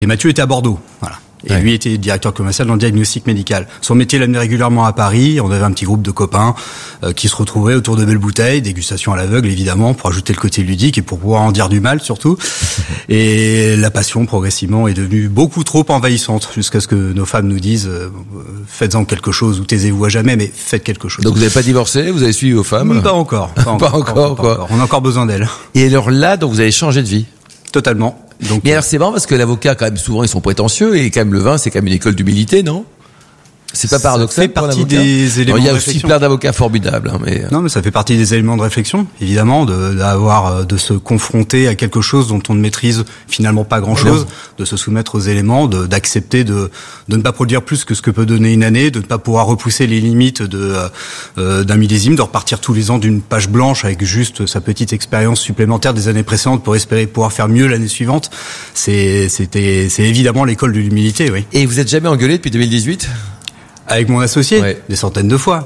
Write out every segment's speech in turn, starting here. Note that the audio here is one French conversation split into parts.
Et Mathieu était à Bordeaux, voilà. Et lui était directeur commercial dans le diagnostic médical. Son métier l'amenait régulièrement à Paris. On avait un petit groupe de copains qui se retrouvaient autour de belles bouteilles, dégustation à l'aveugle évidemment, pour ajouter le côté ludique et pour pouvoir en dire du mal surtout. Et la passion progressivement est devenue beaucoup trop envahissante, jusqu'à ce que nos femmes nous disent faites-en quelque chose ou taisez-vous à jamais, mais faites quelque chose. Donc vous n'avez pas divorcé, vous avez suivi vos femmes? Pas encore. Pas encore. On a encore besoin d'elles. Et alors là, donc vous avez changé de vie? Totalement. Donc, mais alors c'est marrant parce que l'avocat, quand même, souvent ils sont prétentieux et quand même le vin, c'est quand même une école d'humilité, non? C'est pas paradoxal? Ça fait partie des éléments de réflexion. Il y a aussi plein d'avocats formidables, mais. Non, mais ça fait partie des éléments de réflexion, évidemment, de se confronter à quelque chose dont on ne maîtrise finalement pas grand-chose, de se soumettre aux éléments, d'accepter de ne pas produire plus que ce que peut donner une année, de ne pas pouvoir repousser les limites d'un millésime, de repartir tous les ans d'une page blanche avec juste sa petite expérience supplémentaire des années précédentes pour espérer pouvoir faire mieux l'année suivante. C'est évidemment l'école de l'humilité, oui. Et vous êtes jamais engueulé depuis 2018? Avec mon associé, des centaines de fois.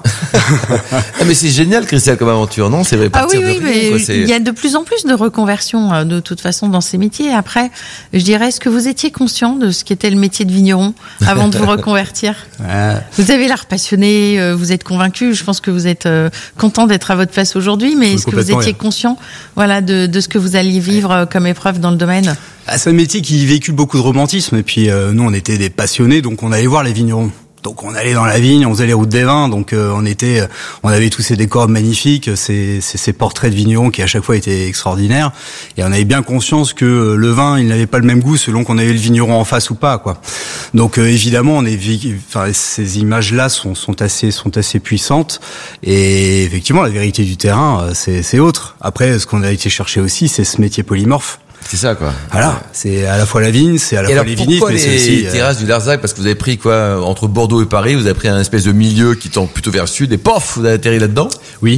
Mais c'est génial, Christelle, comme aventure, non? C'est vrai. Il y a de plus en plus de reconversions, de toute façon, dans ces métiers. Après, je dirais, est-ce que vous étiez conscient de ce qu'était le métier de vigneron avant de vous reconvertir? Vous avez l'air passionné, vous êtes convaincu. Je pense que vous êtes content d'être à votre place aujourd'hui, mais est-ce que vous étiez conscient, de ce que vous alliez vivre comme épreuve dans le domaine? C'est un métier qui véhicule beaucoup de romantisme. Et puis, nous, on était des passionnés, donc on allait voir les vignerons. Donc on allait dans la vigne, on faisait les routes des vins, donc on avait tous ces décors magnifiques, ces portraits de vignerons qui à chaque fois étaient extraordinaires, et on avait bien conscience que le vin, il n'avait pas le même goût selon qu'on avait le vigneron en face ou pas, quoi. Donc évidemment, ces images-là sont assez puissantes, et effectivement la vérité du terrain, c'est autre. Après, ce qu'on a été chercher aussi, c'est ce métier polymorphe. C'est ça, quoi. Voilà. C'est à la fois la vigne, c'est à la fois les vinistes, mais c'est aussi les terrasses du Larzac, parce que vous avez pris quoi, entre Bordeaux et Paris, vous avez pris un espèce de milieu qui tend plutôt vers le sud, et pof, vous avez atterri là-dedans? Oui.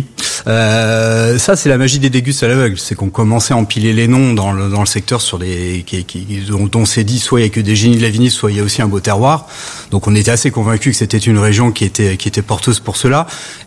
Ça, c'est la magie des dégustes à l'aveugle. C'est qu'on commençait à empiler les noms dans le secteur sur dont on s'est dit, soit il y a que des génies de la vigne, soit il y a aussi un beau terroir. Donc on était assez convaincus que c'était une région qui était porteuse pour cela.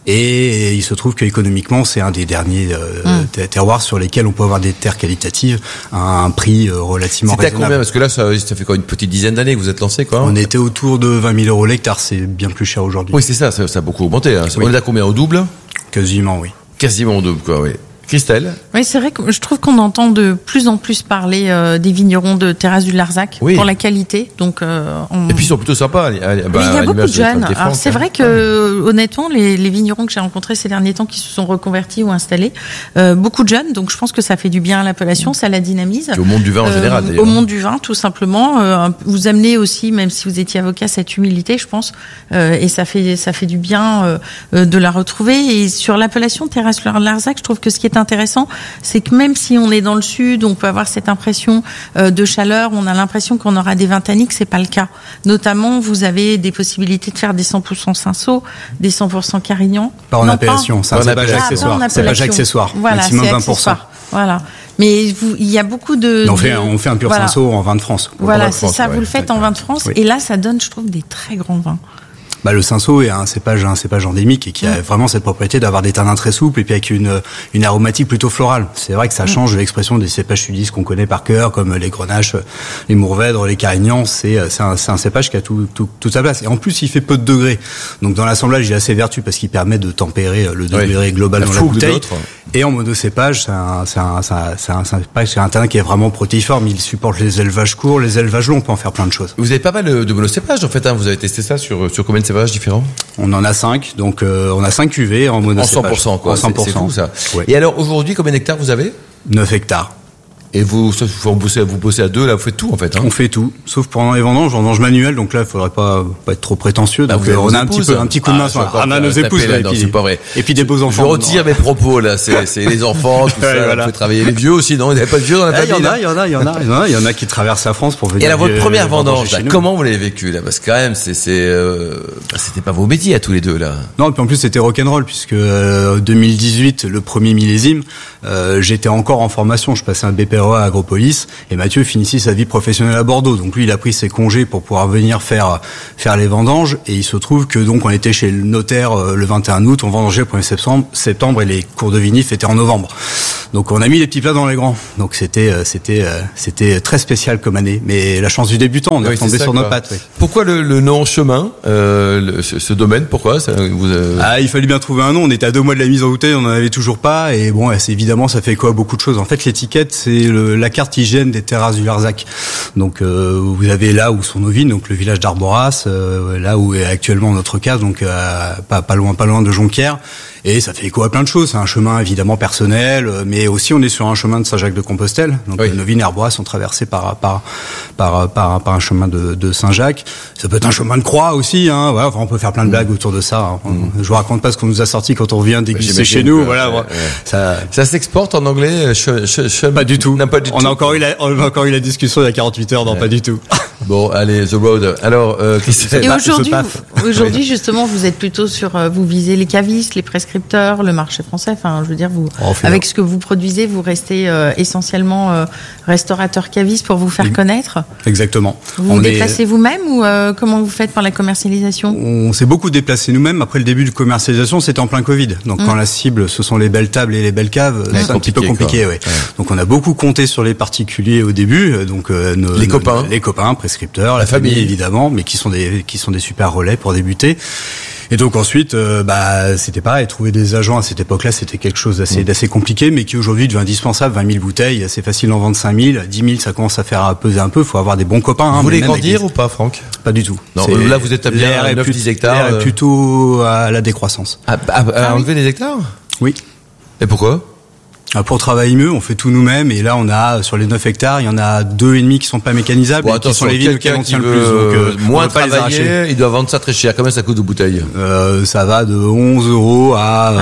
Et il se trouve qu'économiquement, c'est un des derniers terroirs sur lesquels on peut avoir des terres qualitatives à un prix relativement raisonnable. C'était à combien? Parce que là, ça fait quoi, une petite dizaine d'années que vous êtes lancé, quoi? On était autour de 20 000 € l'hectare. C'est bien plus cher aujourd'hui. Oui, c'est ça a beaucoup augmenté. Hein. Oui. On est à combien? Au double? Quasiment, oui. Quasiment au double, quoi, oui. Christelle? Oui, c'est vrai que je trouve qu'on entend de plus en plus parler des vignerons de Terrasse du Larzac pour la qualité. Donc, et puis ils sont plutôt sympas. Mais il y a beaucoup de jeunes. Alors c'est vrai que honnêtement, les vignerons que j'ai rencontrés ces derniers temps qui se sont reconvertis ou installés, beaucoup de jeunes. Donc je pense que ça fait du bien à l'appellation, ça la dynamise. Et au monde du vin en général, d'ailleurs. Au monde du vin, tout simplement. Vous amenez aussi, même si vous étiez avocat, cette humilité, je pense, et ça fait du bien de la retrouver. Et sur l'appellation Terrasse du Larzac, je trouve que ce qui est intéressant, c'est que même si on est dans le sud, on peut avoir cette impression de chaleur, on a l'impression qu'on aura des vins tanniques, c'est pas le cas. Notamment, vous avez des possibilités de faire des 100% Cinsault, des 100% Carignan. Pas en appellation, c'est un cépage accessoire. C'est pas accessoire. Voilà, maximum c'est 20%. Accessoire. Voilà. Mais il y a beaucoup de... On fait un pur Cinsault en vin de France. Voilà, c'est ça, vous le faites en vin de France. Oui. Et là, ça donne, je trouve, des très grands vins. Le Cinsault est un cépage endémique et qui a vraiment cette propriété d'avoir des tanins très souples et puis avec une aromatique plutôt florale. C'est vrai que ça change de l'expression des cépages sudistes qu'on connaît par cœur, comme les Grenaches, les Mourvèdres, les Carignans. C'est un cépage qui a toute sa place. Et en plus, il fait peu de degrés. Donc dans l'assemblage, il a assez vertu parce qu'il permet de tempérer le degré global dans la bouteille. Et en monocépage, c'est un tanin qui est vraiment protéiforme. Il supporte les élevages courts, les élevages longs. On peut en faire plein de choses. Vous avez pas mal de monocépages, en fait, hein. Vous avez testé ça sur combien de cépages différents? On en a 5, donc on a 5 cuvées en monocépage. En 100%, quoi. En 100%. C'est fou, ça. Ouais. Et alors, aujourd'hui, combien d'hectares vous avez? 9 hectares. Et vous bossez à deux, là, vous faites tout, en fait, hein? On fait tout. Sauf pendant les vendanges manuelles, donc là, il faudrait pas être trop prétentieux. Donc, on a un petit coup de main sur nos épouses, là. Non, c'est pas vrai. Et puis des beaux enfants. Je retire mes propos, là. C'est les enfants, tout ça. Voilà. Vous pouvez travailler les vieux aussi, non? Vous n'avez pas de vieux dans la famille? Il y en a qui traversent la France pour venir. Et alors, votre première vendange, là, comment vous l'avez vécu, là? Parce que quand même, c'était pas vos métiers à tous les deux, là. Non, et puis en plus, c'était rock'n'roll, puisque, 2018, le premier millésime, j'étais encore en formation. Je passais un BPA Chevreroy à Agropolis, et Mathieu finissait sa vie professionnelle à Bordeaux. Donc lui, il a pris ses congés pour pouvoir venir faire les vendanges, et il se trouve que donc on était chez le notaire le 21 août, on vendangeait le 1er septembre, et les cours de vinif étaient en novembre. Donc on a mis les petits plats dans les grands. Donc c'était très spécial comme année, mais la chance du débutant, on est retombé sur nos pattes. Oui. Pourquoi le nom chemin, ce domaine, pourquoi ça, il fallait bien trouver un nom. On était à 2 mois de la mise en bouteille, on n'en avait toujours pas, et bon, évidemment, ça fait quoi beaucoup de choses. En fait, l'étiquette, c'est la carte hygiène des terrasses du Larzac. Donc vous avez là où sont nos vignes, donc le village d'Arboras, là où est actuellement notre case, donc pas loin de Jonquière. Et ça fait écho à plein de choses. C'est un chemin évidemment personnel, mais aussi on est sur un chemin de Saint-Jacques-de-Compostelle. Donc nos vignes Arbois sont traversées par un chemin de Saint-Jacques. Ça peut être un chemin de croix aussi. Hein. Voilà, on peut faire plein de blagues autour de ça. Je vous raconte pas ce qu'on nous a sorti quand on revient déguster chez nous. Voilà. Ça s'exporte en anglais. Pas du tout. Pas du tout. On a encore eu la discussion il y a 48 heures. Non, pas du tout. Bon, allez, The Road. Alors, et aujourd'hui, justement, vous êtes plutôt sur, vous visez les cavistes, les prescripteurs, le marché français. Enfin, je veux dire, avec ce que vous produisez, vous restez essentiellement restaurateur caviste pour vous faire connaître. Exactement. Vous vous déplacez vous-même ou comment vous faites pour la commercialisation ? On s'est beaucoup déplacé nous-mêmes. Après le début de commercialisation, c'était en plein Covid. Donc quand la cible, ce sont les belles tables et les belles caves, c'est un petit peu compliqué. Ouais. Donc on a beaucoup compté sur les particuliers au début. Donc les copains, prescripteurs, la famille évidemment, mais qui sont des super relais pour débuter. Et donc ensuite, c'était pareil, trouver des agents à cette époque-là, c'était quelque chose d'assez compliqué, mais qui aujourd'hui devient indispensable. 20 000 bouteilles, c'est facile d'en vendre 5 000, 10 000, ça commence à faire peser un peu. Faut avoir des bons copains. Vous voulez grandir ou pas, Franck ? Pas du tout. Non, là vous êtes à bien 9-10 hectares. L'air est plutôt à la décroissance. À enlever des hectares ? Oui. Et pourquoi ? Pour travailler mieux, on fait tout nous-mêmes, et là on a sur les 9 hectares, il y en a 2,5 qui sont pas mécanisables, et qui sont les vignes auxquelles on tient le plus. Donc moins travailler, il doit vendre ça très cher. Combien ça coûte de bouteille ? Ça va de 11 € à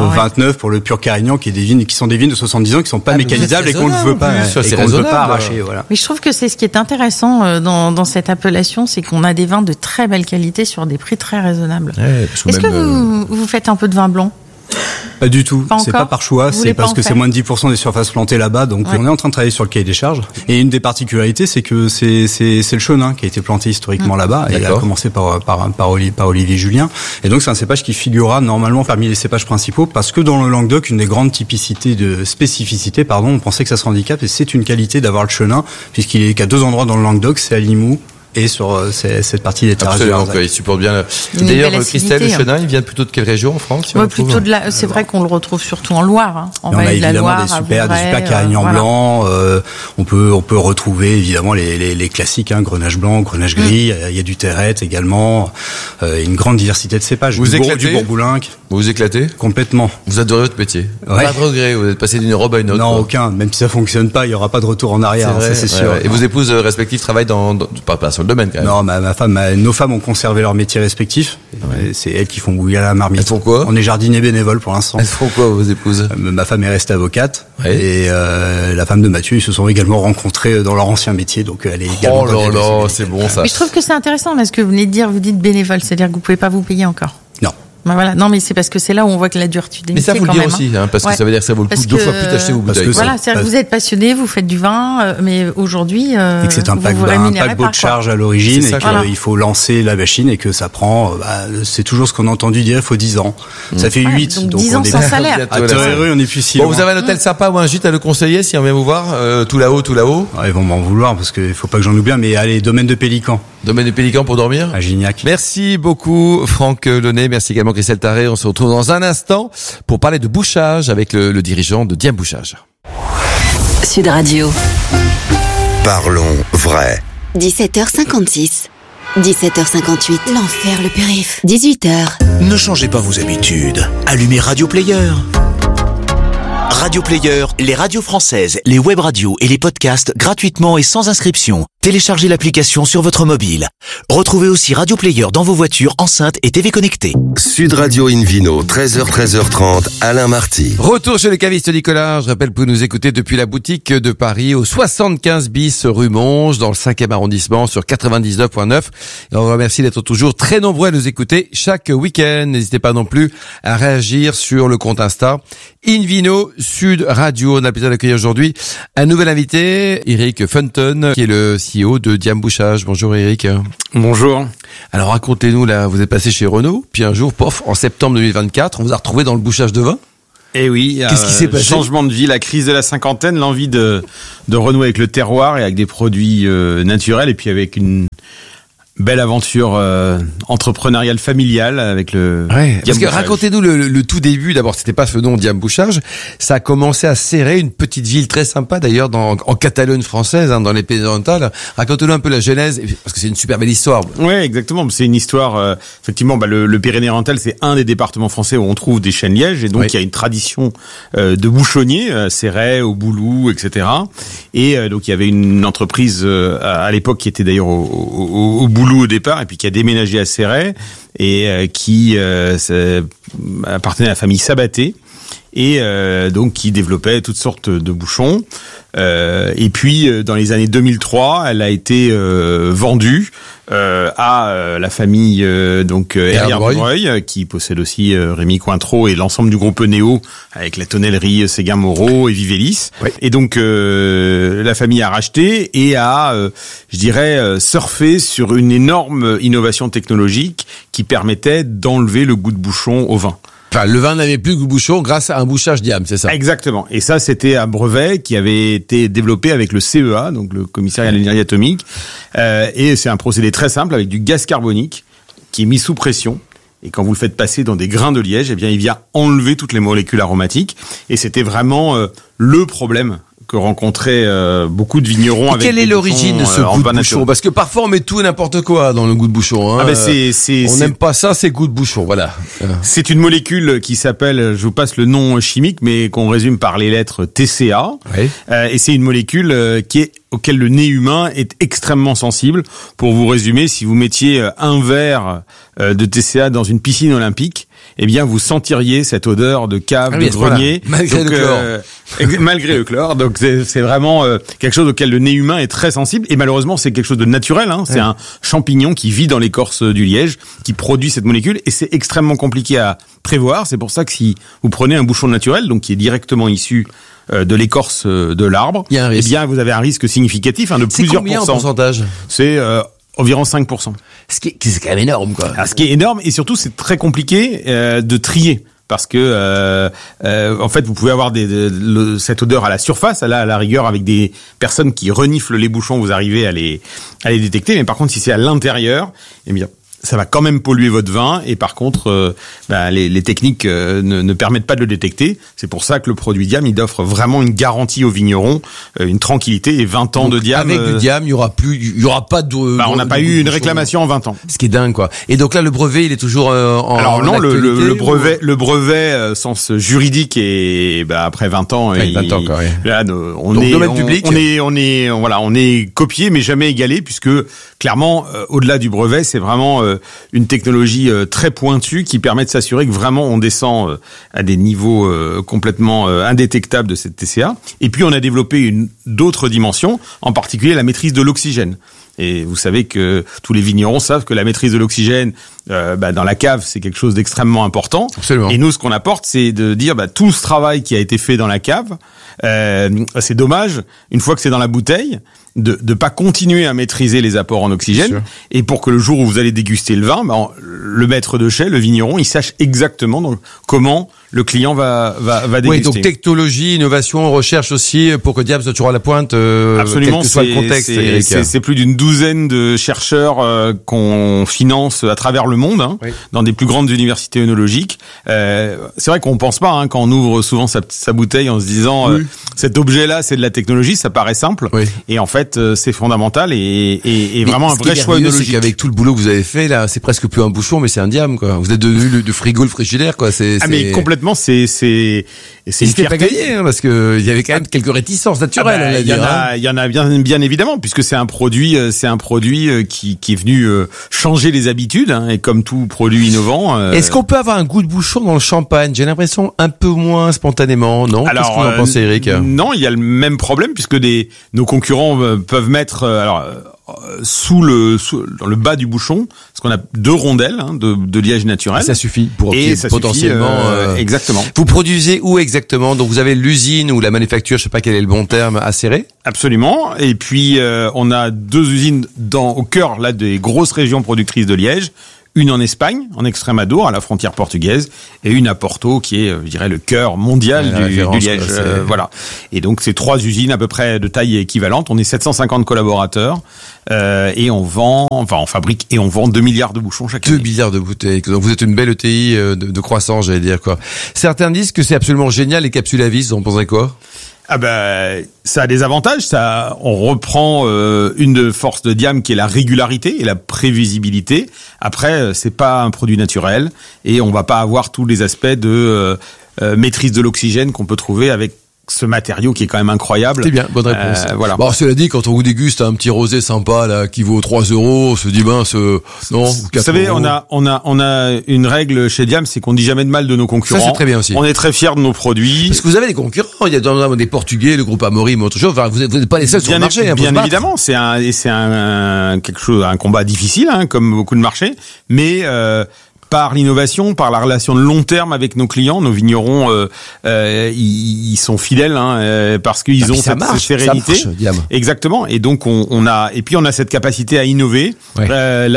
29 pour le pur Carignan, qui sont des vignes de 70 ans qui sont pas mécanisables et qu'on ne veut pas arracher. Voilà. Mais je trouve que c'est ce qui est intéressant dans cette appellation, c'est qu'on a des vins de très belle qualité sur des prix très raisonnables. Est-ce que vous faites un peu de vin blanc ? Pas du tout, c'est pas par choix, c'est parce que c'est moins de 10% des surfaces plantées là-bas, donc on est en train de travailler sur le cahier des charges. Et une des particularités, c'est que c'est le chenin qui a été planté historiquement là-bas, et il a commencé par Olivier Julien. Et donc c'est un cépage qui figurera normalement parmi les cépages principaux, parce que dans le Languedoc, une des grandes spécificités, on pensait que ça se handicap, et c'est une qualité d'avoir le chenin, puisqu'il est qu'à 2 endroits dans le Languedoc, c'est à Limoux et sur cette partie des terrasses. Absolument, il supporte bien. D'ailleurs, Christelle, le chenin, il vient plutôt de quelle région en France? Plutôt de la. C'est vrai qu'on le retrouve surtout en Loire. Hein, on a évidemment des super Carignan blancs. On peut retrouver évidemment les classiques, Grenache blanc, Grenache gris. Il y a du Terrette également. Une grande diversité de cépages. Du Bourboulinque. Vous vous éclatez? Complètement. Vous adorez votre métier. Ouais. Pas de regret. Vous êtes passé d'une robe à une autre. Non, aucun. Même si ça fonctionne pas, il y aura pas de retour en arrière. C'est sûr. Et vos épouses respectives travaillent pas sur le domaine quand même. Non, nos femmes ont conservé leur métier respectif. Ouais. C'est elles qui font bouillir la marmite. Elles font quoi? On est jardiniers bénévoles pour l'instant. Elles font quoi, vos épouses? Ma femme est restée avocate. Ouais. Et la femme de Mathieu, ils se sont également rencontrés dans leur ancien métier, donc elle est également. Oh là là, c'est bon ça. Mais je trouve que c'est intéressant là ce que vous venez de dire. Vous dites bénévole, c'est-à-dire que vous pouvez pas vous payer encore. Non. Voilà. Non, mais c'est parce que c'est là où on voit que la dureté des métiers. Mais ça, vous le dire aussi, parce que ça veut dire que ça vaut le coup 2 fois plus d'acheter vos bouteilles. Voilà, c'est-à-dire que vous êtes passionné, vous faites du vin, mais aujourd'hui, et que c'est un paquebot de charge à l'origine, et qu'il faut lancer la machine, et que ça prend, c'est toujours ce qu'on a entendu dire, il faut 10 ans. Ça fait 8. Donc 10 ans sans salaire. À Torreru, on est plus si loin. Bon, vous avez un hôtel sympa ou un gîte à le conseiller si on vient vous voir, tout là-haut. Ils vont m'en vouloir, parce qu'il faut pas que j'en oublie, mais allez, domaine de Pélican. Domaine de Pélican pour dormir? À Gignac. Merci beaucoup, Franck Launay. Merci également, Christelle Tarré. On se retrouve dans un instant pour parler de bouchage avec le dirigeant de Diem Bouchage. Sud Radio. Parlons vrai. 17h56. 17h58. L'enfer, le périph'. 18h. Ne changez pas vos habitudes. Allumez Radio Player. Radio Player, les radios françaises, les web radios et les podcasts gratuitement et sans inscription. Téléchargez l'application sur votre mobile. Retrouvez aussi Radio Player dans vos voitures, enceintes et TV connectées. Sud Radio Invino, 13h30, Alain Marty. Retour chez les cavistes Nicolas. Je rappelle, vous pouvez nous écouter depuis la boutique de Paris au 75 bis rue Monge, dans le 5e arrondissement sur 99.9. Et on vous remercie d'être toujours très nombreux à nous écouter chaque week-end. N'hésitez pas non plus à réagir sur le compte Insta Invino Sud Radio. On a le plaisir d'accueillir aujourd'hui un nouvel invité, Eric Fenton, qui est le CEO de Diam Bouchage. Bonjour Eric. Bonjour. Alors racontez-nous, là, vous êtes passé chez Renault, puis un jour, pof, en septembre 2024, on vous a retrouvé dans le bouchage de vin. Eh oui, qu'est-ce qui s'est passé ? Changement de vie, la crise de la cinquantaine, l'envie de renouer avec le terroir et avec des produits naturels, et puis avec une belle aventure entrepreneuriale familiale avec le Ouais, parce que Bouchage. racontez-nous le tout début. D'abord, c'était pas ce nom Diam Bouchage. Ça a commencé à serrer, une petite ville très sympa d'ailleurs en Catalogne française, dans les Pyrénées-Orientales. Racontez-nous un peu la genèse, parce que c'est une super belle histoire. Ouais, exactement. C'est une histoire. Effectivement, le Pyrénées-Orientales, c'est un des départements français où on trouve des chênes lièges, et donc il y a une tradition de bouchonniers, Céret, au Boulou, etc. Et donc il y avait une entreprise à l'époque qui était d'ailleurs au Boulou au départ, et puis qui a déménagé à Céret, et qui appartenait à la famille Sabaté, et donc qui développait toutes sortes de bouchons. Et puis dans les années 2003, elle a été vendue à la famille Herrière-Breuil, qui possède aussi Rémy Cointreau et l'ensemble du groupe Néo, avec la tonnellerie Séguin-Moreau et Vivélis. Oui. Et donc la famille a racheté et a, je dirais, surfé sur une énorme innovation technologique qui permettait d'enlever le goût de bouchon au vin. Enfin, le vin n'avait plus de goût bouchon grâce à un bouchage Diam, c'est ça? Exactement. Et ça, c'était un brevet qui avait été développé avec le CEA, donc le commissariat à l'énergie atomique. Et c'est un procédé très simple avec du gaz carbonique qui est mis sous pression. Et quand vous le faites passer dans des grains de liège, eh bien, il vient enlever toutes les molécules aromatiques. Et c'était vraiment le problème que rencontraient beaucoup de vignerons. Avec quelle est l'origine de ce goût de bouchon? Parce que parfois on met tout et n'importe quoi dans le goût de bouchon. Hein. Ah ben on n'aime pas ça, c'est goût de bouchon, voilà. C'est une molécule qui s'appelle, je vous passe le nom chimique, mais qu'on résume par les lettres TCA. Oui. Et c'est une molécule auquel le nez humain est extrêmement sensible. Pour vous résumer, si vous mettiez un verre de TCA dans une piscine olympique, eh bien, vous sentiriez cette odeur de cave, de grenier. Malgré le chlore. Malgré le chlore. Donc, c'est vraiment quelque chose auquel le nez humain est très sensible. Et malheureusement, c'est quelque chose de naturel. Hein. C'est un champignon qui vit dans l'écorce du liège, qui produit cette molécule. Et c'est extrêmement compliqué à prévoir. C'est pour ça que si vous prenez un bouchon naturel, donc qui est directement issu de l'écorce de l'arbre, eh bien, vous avez un risque significatif de plusieurs pourcents. C'est combien en pourcentage? C'est environ 5%. C'est quand même énorme, quoi. Alors, ce qui est énorme, et surtout, c'est très compliqué de trier. Parce que en fait, vous pouvez avoir cette odeur à la surface, à la rigueur, avec des personnes qui reniflent les bouchons, vous arrivez à les détecter. Mais par contre, si c'est à l'intérieur, eh bien, ça va quand même polluer votre vin, et par contre, les techniques ne permettent pas de le détecter. C'est pour ça que le produit Diam, il offre vraiment une garantie aux vignerons, une tranquillité, et 20 ans. Donc, de Diam. Avec du Diam, il y aura pas de. On n'a pas eu une réclamation en 20 ans. Ce qui est dingue, quoi. Et donc là, le brevet, il est toujours Alors non, le brevet, sens juridique, et après 20 ans, avec 20 ans, quoi, oui. Là, on est copié, mais jamais égalé, puisque clairement, au-delà du brevet, c'est vraiment une technologie très pointue qui permet de s'assurer que vraiment on descend à des niveaux complètement indétectables de cette TCA. Et puis on a développé d'autres dimensions, en particulier la maîtrise de l'oxygène. Et vous savez que tous les vignerons savent que la maîtrise de l'oxygène dans la cave, c'est quelque chose d'extrêmement important. Absolument. Et nous, ce qu'on apporte, c'est de dire tout ce travail qui a été fait dans la cave, c'est dommage, une fois que c'est dans la bouteille, de pas continuer à maîtriser les apports en oxygène. Et pour que le jour où vous allez déguster le vin, le maître de chai, le vigneron, il sache exactement comment le client va déguster. Oui, donc technologie, innovation, recherche aussi, pour que Diam soit toujours à la pointe, absolument, quel que soit le contexte. C'est plus d'une douzaine de chercheurs qu'on finance à travers le monde, dans des plus grandes universités œnologiques. C'est vrai qu'on pense pas, quand on ouvre souvent sa bouteille en se disant cet objet-là, c'est de la technologie, ça paraît simple. Oui. Et en fait, c'est fondamental et vraiment un vrai choix œnologique. C'est qu'avec tout le boulot que vous avez fait, là, c'est presque plus un bouchon, mais c'est un Diam, quoi. Vous êtes devenu le frigo, le frigidaire, quoi. Mais complètement. honnêtement, c'est une c'était pas fierté. gagné, hein, parce que il y avait quand même quelques réticences naturelles. on va Il y dire, en hein. a, il y en a bien évidemment, puisque c'est un produit qui est venu changer les habitudes, hein, et comme tout produit innovant. Est-ce qu'on peut avoir un goût de bouchon dans le champagne? J'ai l'impression un peu moins spontanément, non? Qu'est-ce que vous en pensez, Eric? Non, il y a le même problème puisque nos concurrents peuvent mettre dans le bas du bouchon, parce qu'on a 2 rondelles de liège naturel. Ça suffit pour et ça potentiellement. Exactement. Vous produisez où exactement? Donc vous avez l'usine ou la manufacture, je sais pas quel est le bon terme, à Céré? Absolument. Et puis on a 2 usines au cœur là des grosses régions productrices de liège. Une en Espagne, en Extrémadour, à la frontière portugaise, et une à Porto, qui est, je dirais, le cœur mondial du liège. Voilà. Et donc, c'est 3 usines à peu près de taille équivalente. On est 750 collaborateurs, et on fabrique et on vend 2 milliards de bouchons chaque année. 2 milliards de bouteilles. Donc vous êtes une belle ETI de croissance, j'allais dire, quoi. Certains disent que c'est absolument génial, les capsules à vis. Vous en pensez quoi? Ah ça a des avantages. On reprend une force de Diam qui est la régularité et la prévisibilité. Après, c'est pas un produit naturel et on va pas avoir tous les aspects de maîtrise de l'oxygène qu'on peut trouver avec ce matériau qui est quand même incroyable. C'est bien, bonne réponse. Voilà. Bon, cela dit, quand on vous déguste un petit rosé sympa là qui vaut 3 €, on se dit non. Vous savez, on a une règle chez Diam, c'est qu'on dit jamais de mal de nos concurrents. Ça c'est très bien aussi. On est très fiers de nos produits. Parce que vous avez des concurrents, il y a notamment des Portugais, le groupe Amaury, mais autre chose. Enfin, vous n'êtes pas les seuls sur le marché. Bien évidemment, c'est un combat difficile, comme beaucoup de marchés, mais par l'innovation, par la relation de long terme avec nos clients, nos vignerons, ils sont fidèles, parce qu'ils ont cette sérénité. Ça marche, Diam. Exactement. Et donc on a cette capacité à innover. Ouais.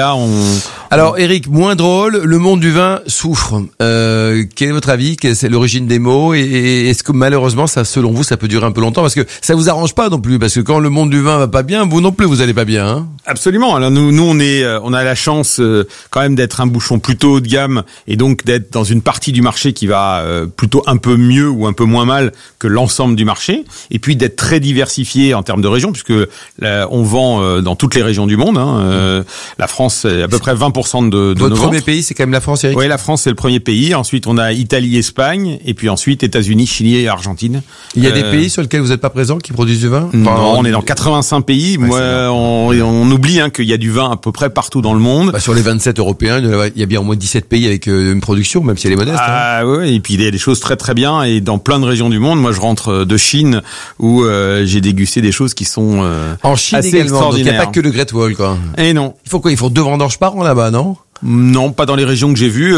Alors, Eric, moins drôle, le monde du vin souffre. Quel est votre avis? Quelle est l'origine des mots? Et est-ce que malheureusement, ça, selon vous, ça peut durer un peu longtemps? Parce que ça vous arrange pas non plus. Parce que quand le monde du vin va pas bien, vous non plus, vous allez pas bien, hein? Absolument. Alors nous on a la chance quand même d'être un bouchon plutôt haut de gamme et donc d'être dans une partie du marché qui va plutôt un peu mieux ou un peu moins mal que l'ensemble du marché, et puis d'être très diversifié en termes de régions, puisque on vend dans toutes les régions du monde. La France, c'est à peu près 20% de Votre nos premier ventes. pays, c'est quand même la France, Eric? Oui, la France c'est le premier pays. Ensuite on a Italie, Espagne, et puis ensuite États-Unis, Chili et Argentine. Il y a des pays sur lesquels vous n'êtes pas présent qui produisent du vin? Non, on est dans 85 pays. Ouais, On oublie qu'il y a du vin à peu près partout dans le monde. Bah, sur les 27 européens, il y a bien au moins 17 pays avec une production, même si elle est modeste. Oui, et puis il y a des choses très très bien, et dans plein de régions du monde. Moi, je rentre de Chine où j'ai dégusté des choses qui sont En Chine assez également, donc il n'y a extraordinaires. pas que le Great Wall, quoi. Et non. Il faut quoi? Il faut 2 vendanges par an là-bas, non? Non, pas dans les régions que j'ai vues,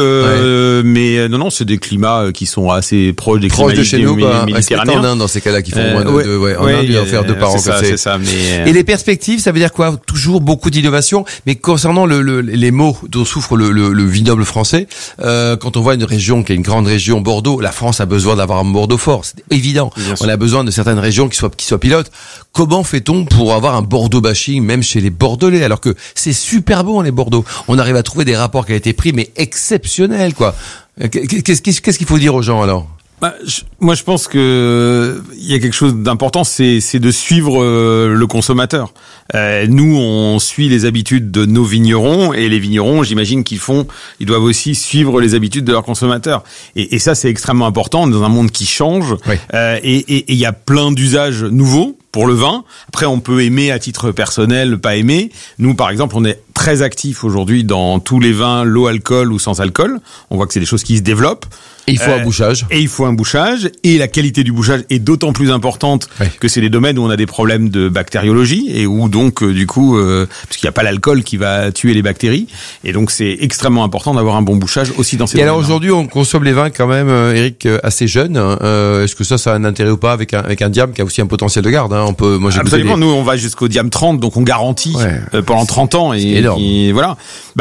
mais non, c'est des climats qui sont assez proches des Proche climats de chez nous, quoi. méditerranéens. En Inde, dans ces cas-là, qui font moins de ouais, 2, en ouais, Inde, il va en faire 2 par an. c'est ça, mais Et les perspectives, ça veut dire quoi? Toujours beaucoup d'innovation, mais concernant les mots dont souffre le vignoble français, quand on voit une région qui est une grande région, Bordeaux, la France a besoin d'avoir un Bordeaux fort, c'est évident. On a besoin de certaines régions qui soient pilotes. Comment fait-on pour avoir un Bordeaux bashing, même chez les Bordelais, alors que c'est super bon, les Bordeaux? On arrive à trouver des rapports qualité prix, mais exceptionnels, quoi. Qu'est-ce qu'il faut dire aux gens, alors? Moi, je pense que il y a quelque chose d'important, c'est de suivre le consommateur. Nous, on suit les habitudes de nos vignerons, et les vignerons, j'imagine ils doivent aussi suivre les habitudes de leurs consommateurs. Et ça, c'est extrêmement important dans un monde qui change. Oui. Et il y a plein d'usages nouveaux pour le vin. Après, on peut aimer à titre personnel, pas aimer. Nous, par exemple, on est très actifs aujourd'hui dans tous les vins low alcool ou sans alcool. On voit que c'est des choses qui se développent. Et il faut un bouchage. Et il faut un bouchage. Et la qualité du bouchage est d'autant plus importante que c'est des domaines où on a des problèmes de bactériologie et où donc, du coup, parce qu'il n'y a pas l'alcool qui va tuer les bactéries. Et donc, c'est extrêmement important d'avoir un bon bouchage aussi dans ces domaines. Et alors aujourd'hui, on consomme les vins quand même, Eric, assez jeunes. Est-ce que ça a un intérêt ou pas avec un Diam qui a aussi un potentiel de garde, hein? Absolument. Nous, on va jusqu'au Diam 30, donc on garantit pendant 30 ans. Et voilà.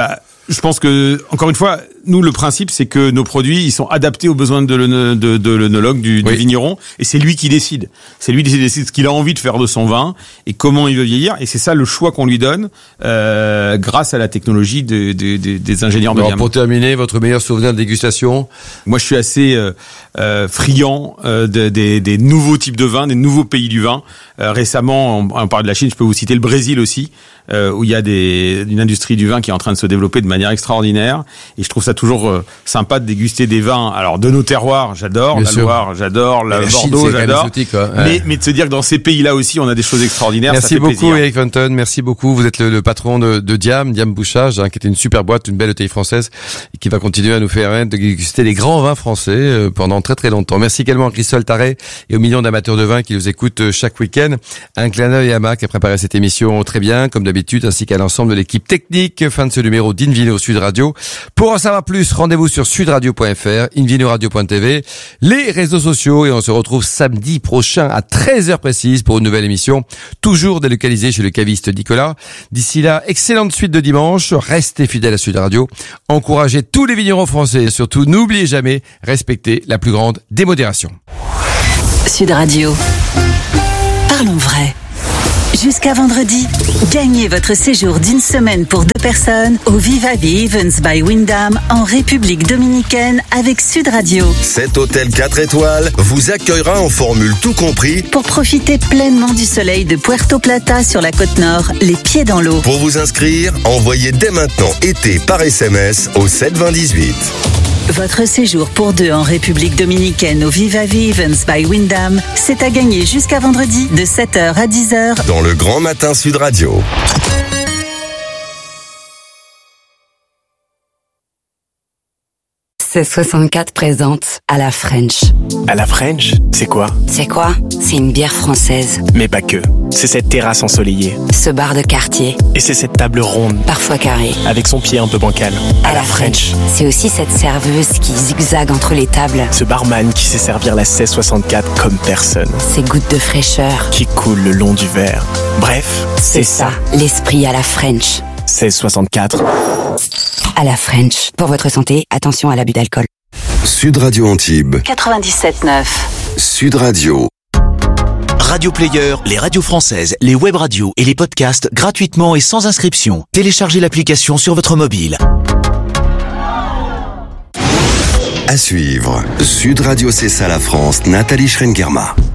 Je pense que, encore une fois, nous, le principe, c'est que nos produits, ils sont adaptés aux besoins de l'œnologue, du vigneron, et c'est lui qui décide. C'est lui qui décide ce qu'il a envie de faire de son vin et comment il veut vieillir, et c'est ça le choix qu'on lui donne, grâce à la technologie des ingénieurs de gamme. Pour terminer, votre meilleur souvenir de dégustation? Moi, je suis assez friand des nouveaux types de vins, des nouveaux pays du vin. Récemment, on parle de la Chine, je peux vous citer le Brésil aussi, où il y a une industrie du vin qui est en train de se développer de manière extraordinaire. Et je trouve ça toujours sympa de déguster des vins. Alors de nos terroirs, j'adore Bien la sûr. Loire, j'adore la Chine, Bordeaux, c'est quand même j'adore. exotique, quoi. Ouais. Mais de se dire que dans ces pays-là aussi, on a des choses extraordinaires. Merci ça fait beaucoup plaisir. Eric Fenton, merci beaucoup. Vous êtes le patron de Diam Bouchage, qui était une super boîte, une belle ETI française, et qui va continuer à nous faire déguster les grands vins français pendant très très longtemps. Merci également à Christophe Tarret et aux millions d'amateurs de vin qui nous écoutent chaque week-end. Un clin d'œil à Mac qui a préparé cette émission très bien, comme d'habitude, ainsi qu'à l'ensemble de l'équipe technique. Fin de ce numéro d'Invino Sud Radio. Pour en savoir plus, rendez-vous sur sudradio.fr, invinoradio.tv, les réseaux sociaux, et on se retrouve samedi prochain à 13h précise pour une nouvelle émission, toujours délocalisée chez le caviste Nicolas. D'ici là, excellente suite de dimanche, restez fidèles à Sud Radio, encouragez tous les vignerons français et surtout n'oubliez jamais, respectez la plus grande démodération. Sud Radio. Parlons vrai. Jusqu'à vendredi, gagnez votre séjour d'une semaine pour 2 personnes au Vivavi Events by Wyndham en République Dominicaine avec Sud Radio. Cet hôtel 4 étoiles vous accueillera en formule tout compris Pour profiter pleinement du soleil de Puerto Plata sur la côte nord, les pieds dans l'eau. Pour vous inscrire, envoyez dès maintenant été par SMS au 72018. Votre séjour pour 2 en République Dominicaine au Vivavi Events by Wyndham, c'est à gagner jusqu'à vendredi de 7h à 10h. Dans le Grand Matin Sud Radio. C'est 64 présente à la French. À la French, c'est quoi? C'est quoi? C'est une bière française. Mais pas que. C'est cette terrasse ensoleillée. Ce bar de quartier, Et c'est cette table ronde, parfois carré. avec son pied un peu bancal. À la French. C'est aussi cette serveuse qui zigzague entre les tables. Ce barman qui sait servir la 1664 comme personne. Ces gouttes de fraîcheur. Qui coule le long du verre. Bref, c'est ça. L'esprit à la French. 1664. À la French. Pour votre santé, attention à l'abus d'alcool. Sud Radio Antibes. 97.9. Sud Radio. Radio Player, les radios françaises, les web radios et les podcasts gratuitement et sans inscription. Téléchargez l'application sur votre mobile. À suivre, Sud Radio, c'est ça la France, Nathalie Schrengerma.